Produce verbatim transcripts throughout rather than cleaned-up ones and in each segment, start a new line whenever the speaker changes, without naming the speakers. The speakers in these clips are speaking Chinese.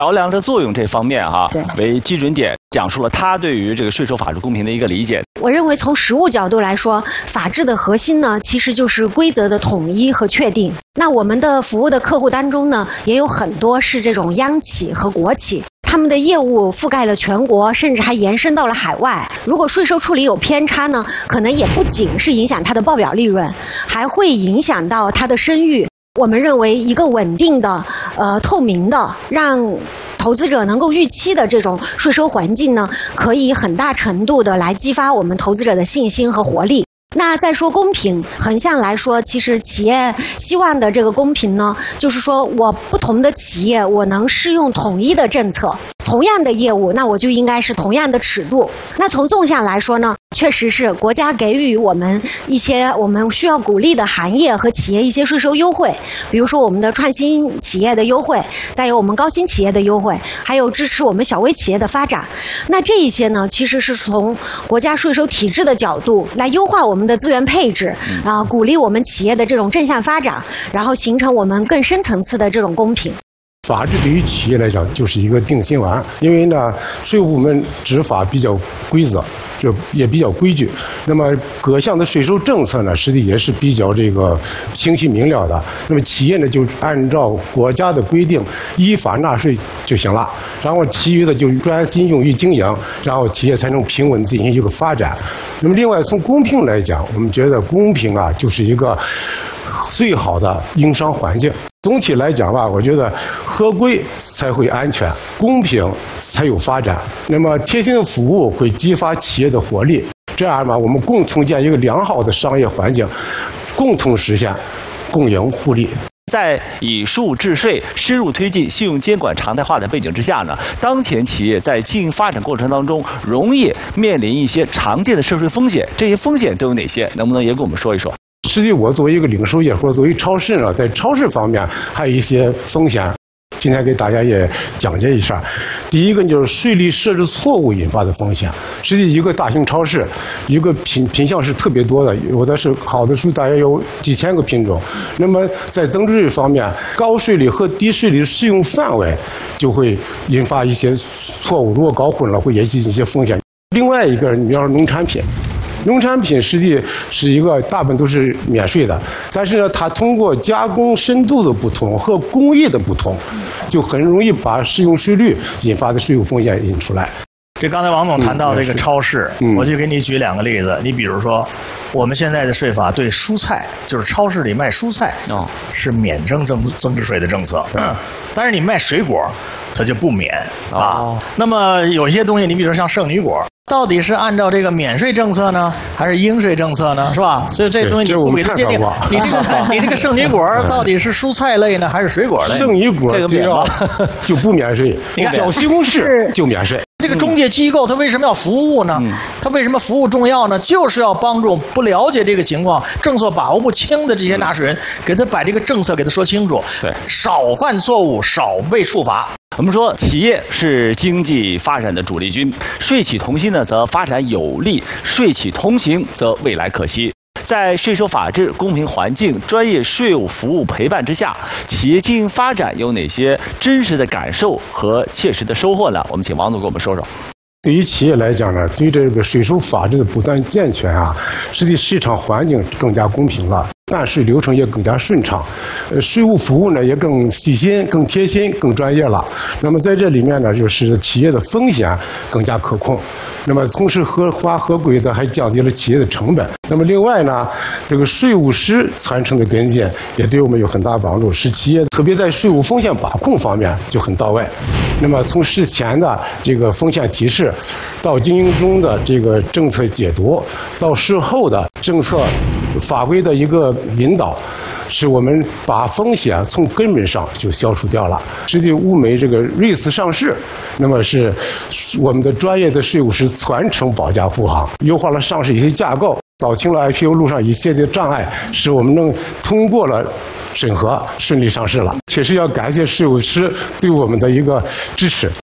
桥梁的作用这方面哈、啊、为基准点，讲述了他对于这个税收法治公平的一个理解。
我认为从实务角度来说，法治的核心呢，其实就是规则的统一和确定。那我们的服务的客户当中呢，也有很多是这种央企和国企。他们的业务覆盖了全国，甚至还延伸到了海外。如果税收处理有偏差呢，可能也不仅是影响它的报表利润，还会影响到它的声誉。我们认为，一个稳定的、呃透明的，让投资者能够预期的这种税收环境呢，可以很大程度的来激发我们投资者的信心和活力。那再说公平，横向来说，其实企业希望的这个公平呢，就是说我不同的企业，我能适用统一的政策，同样的业务，那我就应该是同样的尺度。那从纵向来说呢，确实是国家给予我们一些我们需要鼓励的行业和企业一些税收优惠，比如说我们的创新企业的优惠，再有我们高新企业的优惠，还有支持我们小微企业的发展。那这一些呢，其实是从国家税收体制的角度来优化我们的资源配置，然后鼓励我们企业的这种正向发展，然后形成我们更深层次的这种公平。
法治对于企业来讲就是一个定心丸，因为呢，税务部门执法比较规则，就也比较规矩。那么各项的税收政策呢，实际也是比较这个清晰明了的。那么企业呢，就按照国家的规定依法纳税就行了，然后其余的就专心用于经营，然后企业才能平稳进行一个发展。那么另外从公平来讲，我们觉得公平啊，就是一个最好的营商环境。总体来讲吧，我觉得合规才会安全，公平才有发展。那么贴心的服务会激发企业的活力，这样吧，我们共同建一个良好的商业环境，共同实现共赢互利。
在以税治税、深入推进信用监管常态化的背景之下呢，当前企业在经营发展过程当中，容易面临一些常见的涉税风险。这些风险都有哪些？能不能也给我们说一说？
实际我作为一个零售业或者作为超市呢，在超市方面还有一些风险，今天给大家也讲解一下。第一个就是税率设置错误引发的风险。实际一个大型超市，一个品品项是特别多的，有的是好的书大约有几千个品种。那么在增值税方面，高税率和低税率适用范围就会引发一些错误，如果搞混了会引起一些风险。另外一个，你比方说农产品。农产品实际是一个大部分都是免税的，但是呢，它通过加工深度的不同和工艺的不同，就很容易把适用税率引发的税务风险引出来。
这刚才王总谈到这个超市，嗯、我就给你举两个例子。你比如说，我们现在的税法对蔬菜，就是超市里卖蔬菜，哦，是免征增增值税的政策，嗯，但是你卖水果，它就不免啊。哦、那么有些东西，你比如说像圣女果。到底是按照这个免税政策呢，还是应税政策呢？是吧？所以这东西你不给它界定，你这个你这个圣女果到底是蔬菜类呢，还是水果类？
圣女果
这个免
就不免税，你看小西红柿就免税。
这个中介机构它为什么要服务呢？嗯、它为什么服务重要呢？就是要帮助不了解这个情况、政策把握不清的这些纳税人，给他把这个政策给他说清楚，
对，
少犯错误，少被处罚。
我们说，企业是经济发展的主力军，税企同心呢，则发展有力；税企同行，则未来可期。在税收法治、公平环境、专业税务服务陪伴之下，企业经营发展有哪些真实的感受和切实的收获呢？我们请王总给我们说说。
对于企业来讲呢，对这个税收法治的不断健全啊，实际市场环境更加公平了，办税流程也更加顺畅，呃，税务服务呢也更细心、更贴心、更专业了。那么在这里面呢，就是企业的风险更加可控。那么同时合法合规的还降低了企业的成本。那么另外呢，这个税务师传承的跟进也对我们有很大帮助，使企业特别在税务风险把控方面就很到位。那么从事前的这个风险提示，到经营中的这个政策解读，到事后的政策法规的一个引导，使我们把风险从根本上就消除掉了。实际物美这个瑞思上市，那么是我们的专业的税务师传承保驾护航，优化了上市一些架构，扫清了 I P O 路上一切的障碍，使我们能通过了审核，顺利上市了。确实要感谢税务师对我们的一个支持。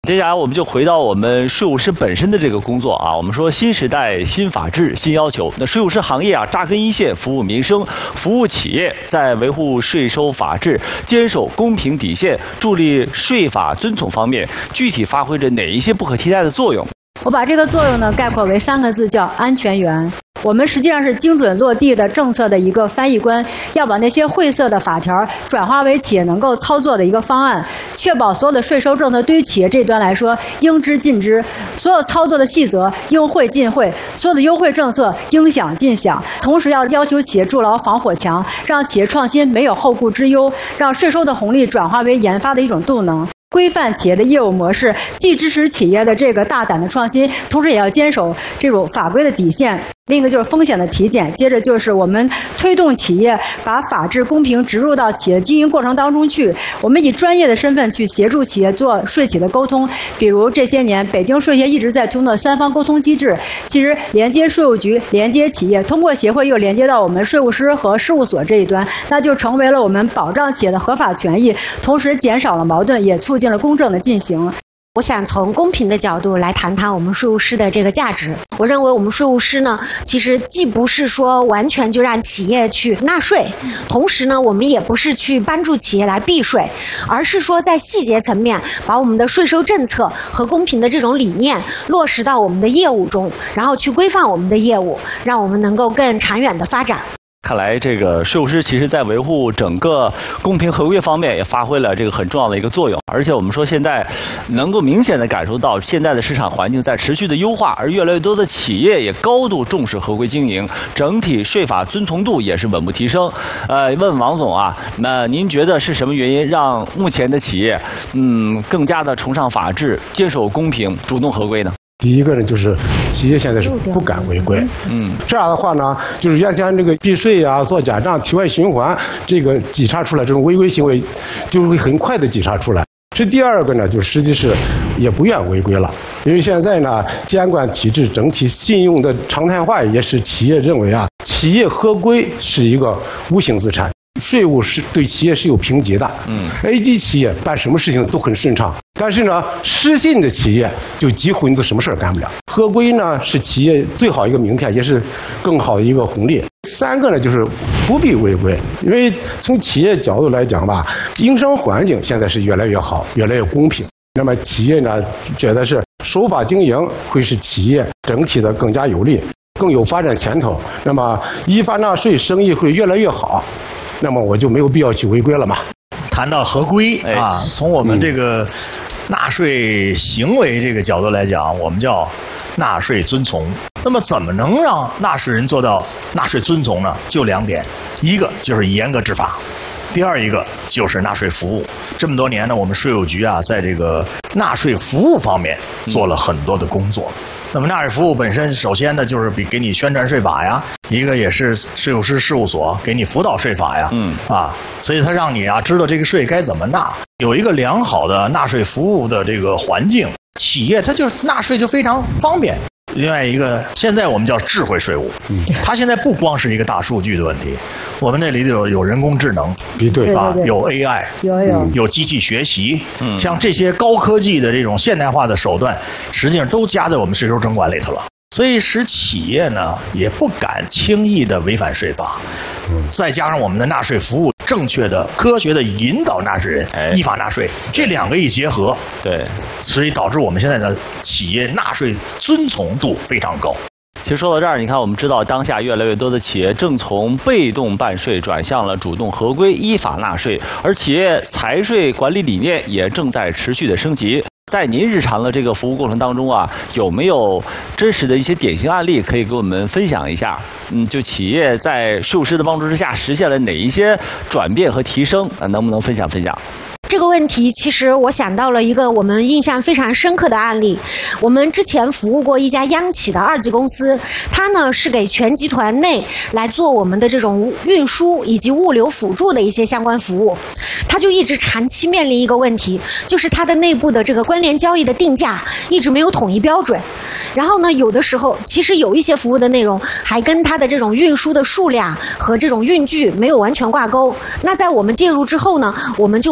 接下来我们就回到我们税务师本身的这个工作啊。我们说新时代新法治新要求，那税务师行业啊扎根一线，服务民生，服务企业，在维护税收法治、坚守公平底线、助力税法遵从方面，具体发挥着哪一些不可替代的作用？
我把这个作用呢概括为三个字，叫安全员。我们实际上是精准落地的政策的一个翻译官，要把那些晦涩的法条转化为企业能够操作的一个方案，确保所有的税收政策对于企业这端来说应知尽知，所有操作的细则应会尽会，所有的优惠政策应享尽享。同时要要求企业筑牢防火墙，让企业创新没有后顾之忧，让税收的红利转化为研发的一种动能。规范企业的业务模式，既支持企业的这个大胆的创新，同时也要坚守这种法规的底线。另一个就是风险的体检，接着就是我们推动企业把法治公平植入到企业经营过程当中去。我们以专业的身份去协助企业做税企的沟通，比如这些年北京税协一直在推动三方沟通机制，其实连接税务局、连接企业，通过协会又连接到我们税务师和事务所这一端，那就成为了我们保障企业的合法权益，同时减少了矛盾，也促进了公正的进行。
我想从公平的角度来谈谈我们税务师的这个价值。我认为我们税务师呢，其实既不是说完全就让企业去纳税，同时呢，我们也不是去帮助企业来避税，而是说在细节层面把我们的税收政策和公平的这种理念落实到我们的业务中，然后去规范我们的业务，让我们能够更长远的发展。
看来这个税务师其实在维护整个公平合规方面也发挥了这个很重要的一个作用，而且我们说现在能够明显的感受到现在的市场环境在持续的优化，而越来越多的企业也高度重视合规经营，整体税法遵从度也是稳步提升。呃，问王总啊，那您觉得是什么原因让目前的企业嗯更加的崇尚法治、坚守公平、主动合规呢？
第一个呢，就是企业现在是不敢违规，嗯，这样的话呢，就是原先这个避税啊、做假账、体外循环，这个稽查出来这种违规行为，就会很快的稽查出来。这第二个呢，就实际是也不愿违规了，因为现在呢，监管体制整体信用的常态化，也是企业认为啊，企业合规是一个无形资产。税务是对企业是有评级的，嗯 ，A 级企业办什么事情都很顺畅，但是呢，失信的企业就几乎你都什么事儿干不了。合规呢是企业最好一个名片，也是更好的一个红利。三个呢就是不必违规，因为从企业角度来讲吧，营商环境现在是越来越好，越来越公平。那么企业呢觉得是守法经营会使企业整体的更加有利，更有发展前途。那么依法纳税，生意会越来越好。那么我就没有必要去违规了嘛。
谈到合规啊，从我们这个纳税行为这个角度来讲，我们叫纳税遵从。那么怎么能让纳税人做到纳税遵从呢？就两点，一个就是严格执法，第二一个就是纳税服务。这么多年呢，我们税务局啊，在这个纳税服务方面做了很多的工作。那么纳税服务本身，首先呢，就是比给你宣传税法呀，一个也是税务师事务所给你辅导税法呀，嗯啊，所以他让你啊知道这个税该怎么纳，有一个良好的纳税服务的这个环境，企业它就是纳税就非常方便。另外一个，现在我们叫智慧税务，嗯，它现在不光是一个大数据的问题，我们那里头有有人工智能，
比对
啊，有 A I，
有有
有机器学习，嗯，像这些高科技的这种现代化的手段，实际上都加在我们税收征管里头了。所以使企业呢也不敢轻易的违反税法，再加上我们的纳税服务正确的、科学的引导纳税人依法纳税，这两个一结合，
对，
所以导致我们现在的企业纳税遵从度非常高。
其实说到这儿，你看，我们知道当下越来越多的企业正从被动办税转向了主动合规、依法纳税，而企业财税管理理念也正在持续的升级。在您日常的这个服务过程当中啊，有没有真实的一些典型案例可以给我们分享一下？嗯，就企业在税务师的帮助之下实现了哪一些转变和提升？啊，能不能分享分享？
这个问题其实我想到了一个我们印象非常深刻的案例。我们之前服务过一家央企的二级公司，它呢是给全集团内来做我们的这种运输以及物流辅助的一些相关服务。它就一直长期面临一个问题，就是它的内部的这个关联交易的定价一直没有统一标准。然后呢，有的时候其实有一些服务的内容还跟它的这种运输的数量和这种运距没有完全挂钩。那在我们介入之后呢，我们就把它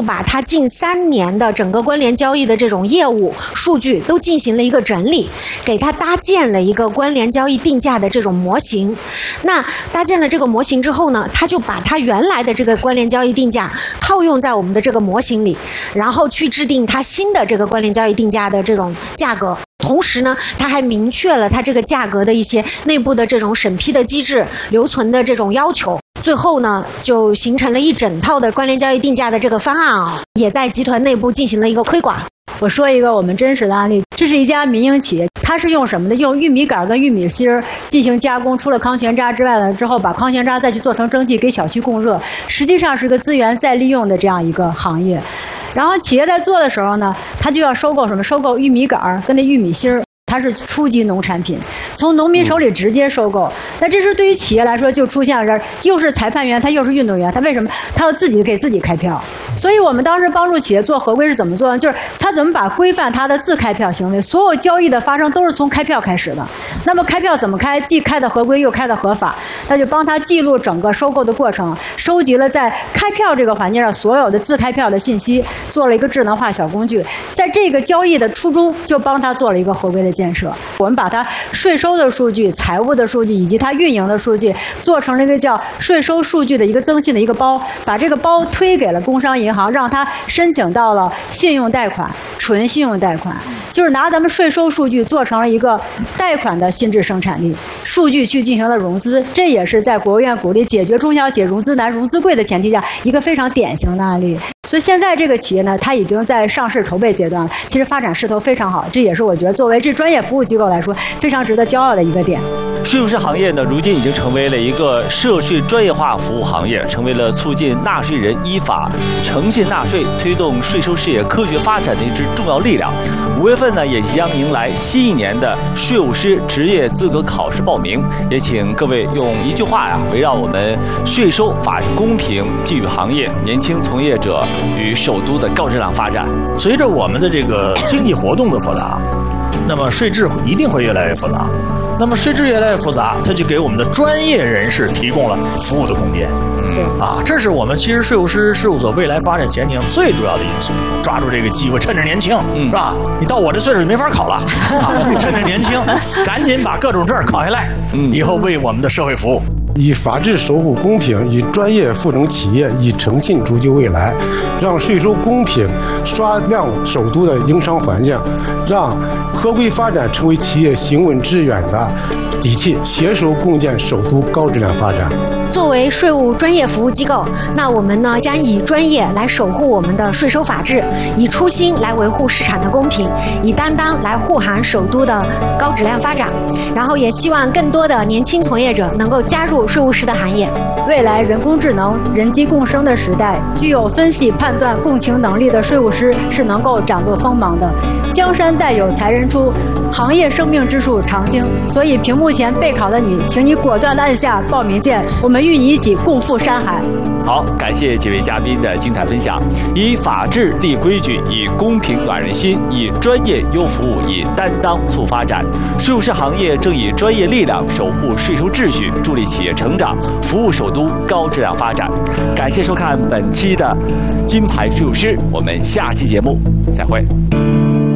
近三年的整个关联交易的这种业务数据都进行了一个整理，给它搭建了一个关联交易定价的这种模型。那搭建了这个模型之后呢，它就把它原来的这个关联交易定价套用在我们的这个模型里，然后去制定它新的这个关联交易定价的这种价格。同时呢，它还明确了它这个价格的一些内部的这种审批的机制、留存的这种要求。最后呢，就形成了一整套的关联交易定价的这个方案啊，也在集团内部进行了一个推广。
我说一个我们真实的案例，这是一家民营企业，它是用什么呢？用玉米杆跟玉米芯进行加工，除了康泉渣之外呢，之后把康泉渣再去做成蒸汽给小区供热，实际上是个资源再利用的这样一个行业。然后企业在做的时候呢，它就要收购什么？收购玉米杆跟那玉米芯儿。它是初级农产品，从农民手里直接收购。那这是对于企业来说，就出现了这儿，又是裁判员，他又是运动员，他为什么他要自己给自己开票？所以我们当时帮助企业做合规是怎么做呢？就是他怎么把规范他的自开票行为，所有交易的发生都是从开票开始的。那么开票怎么开？既开的合规又开的合法，那就帮他记录整个收购的过程，收集了在开票这个环节上所有的自开票的信息，做了一个智能化小工具。在这个交易的初衷，就帮他做了一个合规的建设。我们把它税收的数据、财务的数据以及它运营的数据做成了一个叫税收数据的一个增信的一个包，把这个包推给了工商银行，让它申请到了信用贷款、纯信用贷款，就是拿咱们税收数据做成了一个贷款的新质生产力，数据去进行了融资。这也是在国务院鼓励解决中小企业融资难、融资贵的前提下，一个非常典型的案例。所以现在这个企业呢，它已经在上市筹备阶段了，其实发展势头非常好，这也是我觉得作为这专业服务机构来说非常值得骄傲的一个点。
税务师行业呢，如今已经成为了一个涉税专业化服务行业，成为了促进纳税人依法诚信纳税、推动税收事业科学发展的一支重要力量。五月份呢，也即将迎来新一年的税务师职业资格考试报名，也请各位用一句话呀，围绕我们税收法治公平寄予行业年轻从业者与首都的高质量发展。
随着我们的这个经济活动的复杂，那么税制一定会越来越复杂。那么税制越来越复杂，它就给我们的专业人士提供了服务的空间。
对
啊，这是我们其实税务师事务所未来发展前景最主要的因素。抓住这个机会，趁着年轻，嗯、是吧？你到我这岁数没法考了，啊、趁着年轻，赶紧把各种证考下来，嗯，以后为我们的社会服务。
以法治守护公平，以专业赋能企业，以诚信铸就未来，让税收公平刷亮首都的营商环境，让合规发展成为企业行稳致远的底气，携手共建首都高质量发展。
作为税务专业服务机构，那我们呢将以专业来守护我们的税收法治，以初心来维护市场的公平，以担当来护航首都的高质量发展。然后也希望更多的年轻从业者能够加入税务师的行业。
未来人工智能、人机共生的时代，具有分析、判断、共情能力的税务师是能够掌舵锋芒的。江山代有才人出，行业生命之树常青。所以屏幕前备考的你，请你果断地按下报名键，我们与你一起共赴山海。
好，感谢几位嘉宾的精彩分享。以法治立规矩，以公平暖人心，以专业优服务，以担当促发展。税务师行业正以专业力量守护税收秩序，助力企业成长，服务首都高质量发展。感谢收看本期的金牌税务师，我们下期节目再会。